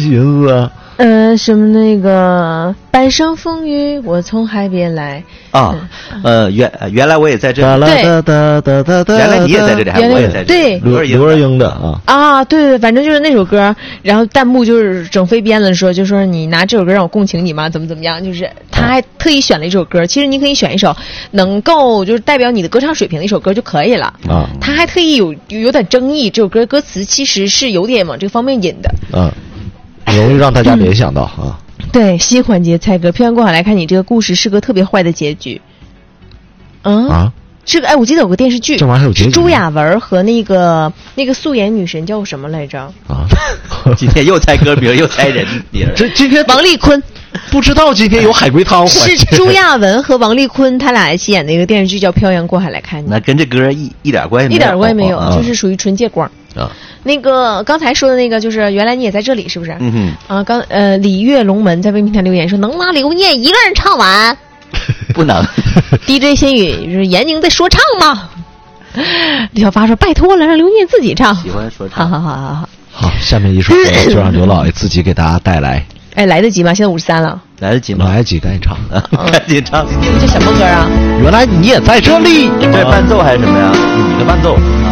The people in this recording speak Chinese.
寻思啊？ 什么那个半生风雨，我从海边来啊，原来我也在这里，原来你也在这里，还我也在这里， 对， 刘若英的对，反正就是那首歌，然后弹幕就是整飞编了说，就说你拿这首歌让我共情你吗？怎么样？就是他还特意选了一首歌，其实你可以选一首能够就是代表你的歌唱水平的一首歌就可以了啊。他还特意有点争议，这首歌歌词其实是有点往这个方面引的， 容易让大家联想到啊。 对，新环节猜歌，漂洋过海来看你，这个故事是个特别坏的结局。这个我记得有个电视剧， 这玩意儿有结局。 朱亚文和那个素颜女神叫什么来着？ 啊， 今天又猜歌名又猜人名。 这今天王丽坤。 不知道今天有海龟汤是朱亚文和王丽坤他俩一起演的一个电视剧叫《漂洋过海来看你》。 那跟这歌一点关系没有？ 一点关系没有，就是属于纯借光啊。 那个刚才说的那个就是原来你也在这里，是不是？李月龙门在微平台留言说，能让刘念一个人唱完？ 不能。 DJ 心语是闫宁在说唱吗？李小发说拜托了，让刘念自己唱。 喜欢说唱。 好，下面一首歌就让刘老爷自己给大家带来。 来得及吗？现在53了。 来得及，赶紧唱， 赶紧唱。 这什么歌啊？ 原来你也在这里。 这伴奏还是什么呀？ 你的伴奏。